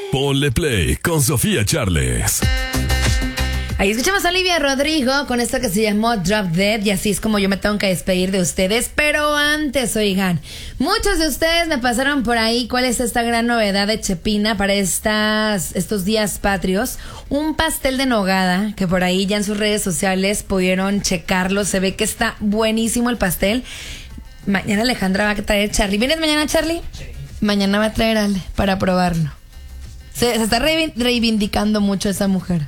Ponle Play con Sofía Charles. Ahí escuchamos a Olivia Rodrigo con esto que se llamó Drop Dead, y así es como yo me tengo que despedir de ustedes. Pero antes, oigan, muchos de ustedes me pasaron por ahí cuál es esta gran novedad de Chepina para estos días patrios. Un pastel de nogada que por ahí ya en sus redes sociales pudieron checarlo. Se ve que está buenísimo el pastel. Mañana Alejandra va a traer Charlie. ¿Vienes mañana, Charlie? Sí. Mañana va a traer Ale para probarlo. Se está reivindicando mucho esa mujer.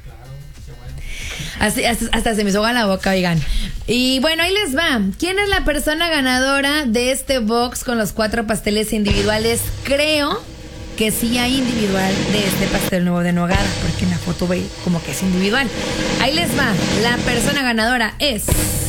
Así, hasta se me hizo agua la boca, oigan. Y bueno, ahí les va. ¿Quién es la persona ganadora de este box con los 4 pasteles individuales? Creo que sí hay individual de este pastel nuevo de nogada, porque en la foto ve como que es individual. Ahí les va. La persona ganadora es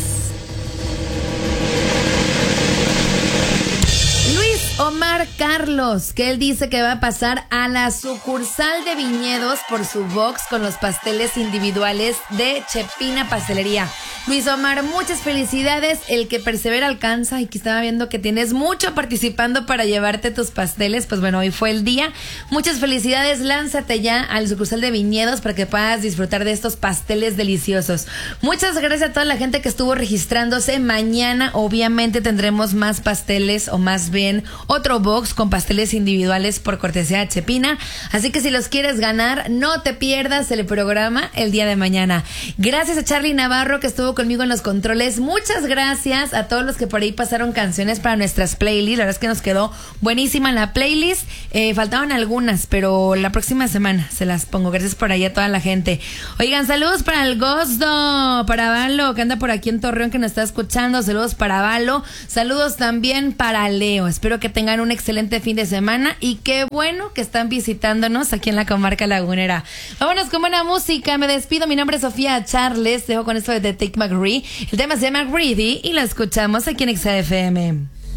Omar Carlos, que él dice que va a pasar a la sucursal de Viñedos por su box con los pasteles individuales de Chepina Pastelería. Luis Omar, muchas felicidades. El que persevera alcanza, y que estaba viendo que tienes mucho participando para llevarte tus pasteles. Pues bueno, hoy fue el día. Muchas felicidades, lánzate ya al sucursal de Viñedos para que puedas disfrutar de estos pasteles deliciosos. Muchas gracias a toda la gente que estuvo registrándose. Mañana obviamente tendremos más pasteles, o más bien otro box con pasteles individuales por cortesía de Chepina. Así que si los quieres ganar, no te pierdas el programa el día de mañana. Gracias a Charlie Navarro, que estuvo conmigo en los controles. Muchas gracias a todos los que por ahí pasaron canciones para nuestras playlists. La verdad es que nos quedó buenísima la playlist. Faltaban algunas, pero la próxima semana se las pongo. Gracias por ahí a toda la gente. Oigan, saludos para el Gosdo, para Valo, que anda por aquí en Torreón, que nos está escuchando. Saludos para Valo. Saludos también para Leo. Espero que tengan un excelente fin de semana, y qué bueno que están visitándonos aquí en la comarca lagunera. Vámonos con buena música. Me despido. Mi nombre es Sofía Charles. Dejo con esto de The Take McRae. El tema se llama Greedy y lo escuchamos aquí en XFM.